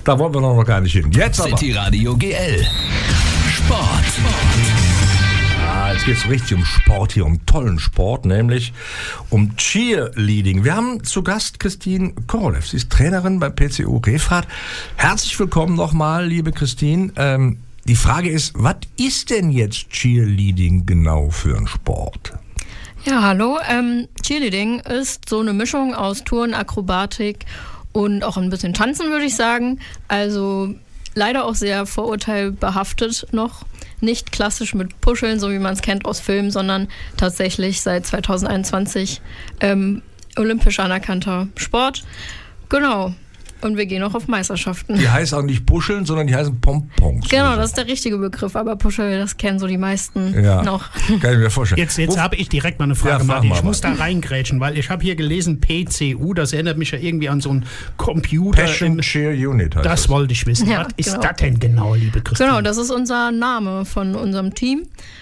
Da wollen wir noch gar nicht hin. Jetzt aber. City Radio GL. Sport. Jetzt geht es richtig um Sport hier, um tollen Sport, nämlich um Cheerleading. Wir haben zu Gast Christine Korolev. Sie ist Trainerin beim PCO Refrath. Herzlich willkommen nochmal, liebe Christine. Die Frage ist, was ist denn jetzt Cheerleading genau für ein Sport? Ja, hallo. Cheerleading ist so eine Mischung aus Turnen, Akrobatik und auch ein bisschen Tanzen, würde ich sagen. Also leider auch sehr vorurteilbehaftet noch. Nicht klassisch mit Puscheln, so wie man es kennt aus Filmen, sondern tatsächlich seit 2021 olympisch anerkannter Sport. Genau. Und wir gehen auch auf Meisterschaften. Die heißen auch nicht Puscheln, sondern die heißen Pompons. Genau, das ist der richtige Begriff. Aber Puschel, das kennen so die meisten noch. Kann ich mir vorstellen. Jetzt habe ich direkt mal eine Frage, Martin. Ich muss da reingrätschen, weil ich habe hier gelesen PCU, das erinnert mich ja irgendwie an so einen Computer. Passion Cheer Unit heißt das. Das wollte ich wissen. Ja, was ist das denn genau, liebe Christine? Genau, das ist unser Name von unserem Team.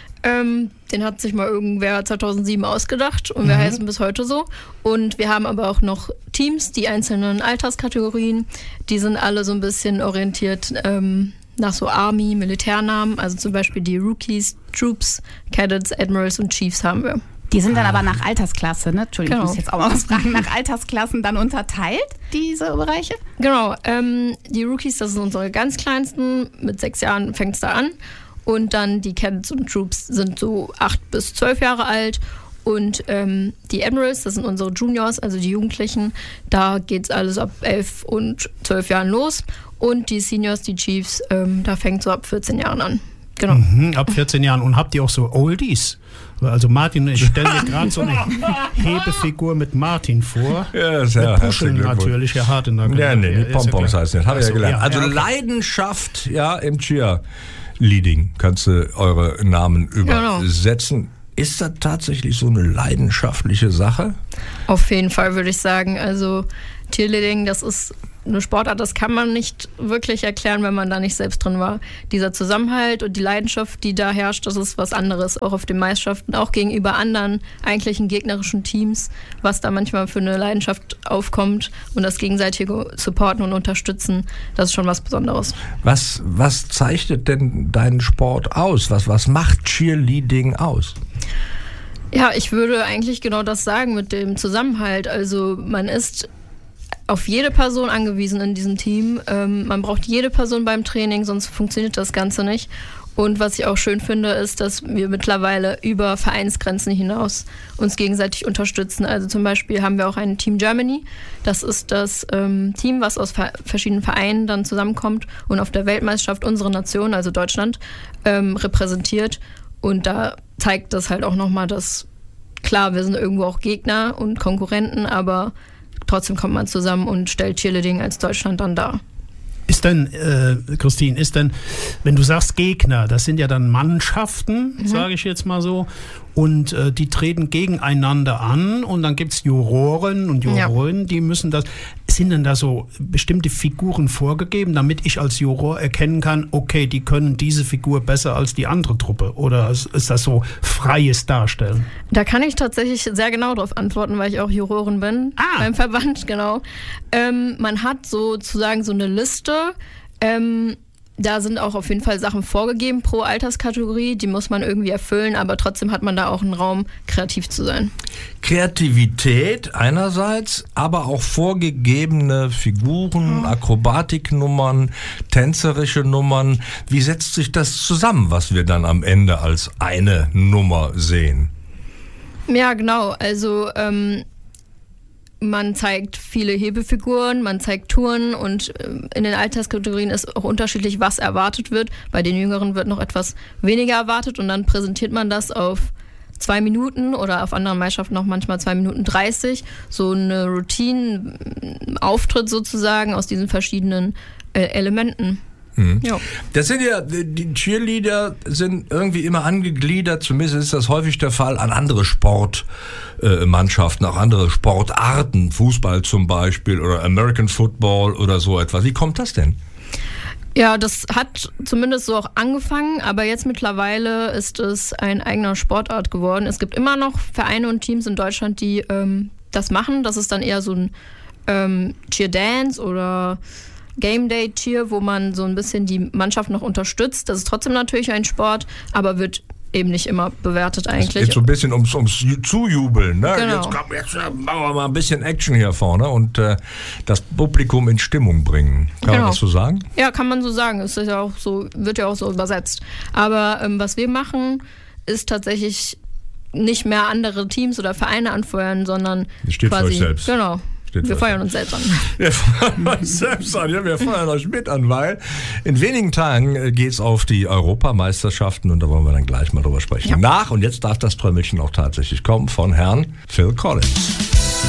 Den hat sich mal irgendwer 2007 ausgedacht und wir heißen bis heute so. Und wir haben aber auch noch Teams, die einzelnen Alterskategorien, die sind alle so ein bisschen orientiert nach so Army, Militärnamen. Also zum Beispiel die Rookies, Troops, Cadets, Admirals und Chiefs haben wir. Die sind dann aber nach Altersklasse, ne? Entschuldigung, Genau. ich muss jetzt auch mal was fragen. Nach Altersklassen dann unterteilt, diese Bereiche? Genau, die Rookies, das sind unsere ganz kleinsten. Mit 6 Jahren fängt es da an. Und dann die Cadets und Troops sind so 8 bis 12 Jahre alt. Und die Admirals, das sind unsere Juniors, also die Jugendlichen. Da geht es alles ab 11 und 12 Jahren los. Und die Seniors, die Chiefs, da fängt so ab 14 Jahren an. Genau. Ab 14 Jahren. Und habt ihr auch so Oldies? Also Martin, ich stelle mir gerade so eine Hebefigur mit Martin vor. Ja, sehr mit Puscheln natürlich, ja, hart in der Ja, nee, die Pompons heißt das. Habe ich ja gelernt. Also okay. Leidenschaft, im Cheerleading kannst du eure Namen übersetzen. Ist das tatsächlich so eine leidenschaftliche Sache? Auf jeden Fall würde ich sagen. Also Cheerleading, das ist eine Sportart, das kann man nicht wirklich erklären, wenn man da nicht selbst drin war. Dieser Zusammenhalt und die Leidenschaft, die da herrscht, das ist was anderes. Auch auf den Meisterschaften, auch gegenüber anderen eigentlichen gegnerischen Teams, was da manchmal für eine Leidenschaft aufkommt und das gegenseitige Supporten und Unterstützen, das ist schon was Besonderes. Was zeichnet denn deinen Sport aus? Was macht Cheerleading aus? Ja, ich würde eigentlich genau das sagen mit dem Zusammenhalt. Also man ist auf jede Person angewiesen in diesem Team. Man braucht jede Person beim Training, sonst funktioniert das Ganze nicht. Und was ich auch schön finde, ist, dass wir mittlerweile über Vereinsgrenzen hinaus uns gegenseitig unterstützen. Also zum Beispiel haben wir auch ein Team Germany. Das ist das Team, was aus verschiedenen Vereinen dann zusammenkommt und auf der Weltmeisterschaft unsere Nation, also Deutschland, repräsentiert. Und da zeigt das halt auch nochmal, dass, klar, wir sind irgendwo auch Gegner und Konkurrenten, aber trotzdem kommt man zusammen und stellt Cheerleading als Deutschland dann dar. Ist denn, Christine, wenn du sagst Gegner, das sind ja dann Mannschaften, sage ich jetzt mal so, und die treten gegeneinander an und dann gibt es Juroren und Jurorinnen, die müssen das. Sind denn da so bestimmte Figuren vorgegeben, damit ich als Juror erkennen kann, okay, die können diese Figur besser als die andere Truppe? Oder ist das so freies Darstellen? Da kann ich tatsächlich sehr genau darauf antworten, weil ich auch Jurorin bin beim Verband, genau. Man hat sozusagen so eine Liste. Da sind auch auf jeden Fall Sachen vorgegeben pro Alterskategorie, die muss man irgendwie erfüllen, aber trotzdem hat man da auch einen Raum, kreativ zu sein. Kreativität einerseits, aber auch vorgegebene Figuren, Akrobatiknummern, tänzerische Nummern. Wie setzt sich das zusammen, was wir dann am Ende als eine Nummer sehen? Ja, genau. Also man zeigt viele Hebefiguren, man zeigt Touren und in den Alterskategorien ist auch unterschiedlich, was erwartet wird. Bei den Jüngeren wird noch etwas weniger erwartet und dann präsentiert man das auf 2 Minuten oder auf anderen Meisterschaften noch manchmal 2 Minuten 30. So eine Routine, Auftritt sozusagen aus diesen verschiedenen Elementen. Ja. Das sind ja, die Cheerleader sind irgendwie immer angegliedert, zumindest ist das häufig der Fall, an andere Sportmannschaften, auch andere Sportarten, Fußball zum Beispiel oder American Football oder so etwas. Wie kommt das denn? Ja, das hat zumindest so auch angefangen, aber jetzt mittlerweile ist es ein eigener Sportart geworden. Es gibt immer noch Vereine und Teams in Deutschland, die das machen. Das ist dann eher so ein Cheerdance oder Game Day Cheer, wo man so ein bisschen die Mannschaft noch unterstützt. Das ist trotzdem natürlich ein Sport, aber wird eben nicht immer bewertet eigentlich. Es geht so ein bisschen ums Zujubeln. Ne? Genau. Jetzt machen wir mal ein bisschen Action hier vorne und das Publikum in Stimmung bringen. Kann man das so sagen? Ja, kann man so sagen. Es ist ja auch so, wird ja auch so übersetzt. Aber was wir machen, ist tatsächlich nicht mehr andere Teams oder Vereine anfeuern, sondern steht für euch selbst. Genau. Wir feuern uns selbst an. Wir feuern uns selbst an. Ja, wir feuern euch mit an, weil in wenigen Tagen geht es auf die Europameisterschaften und da wollen wir dann gleich mal drüber sprechen. Und jetzt darf das Trommelchen auch tatsächlich kommen von Herrn Phil Collins.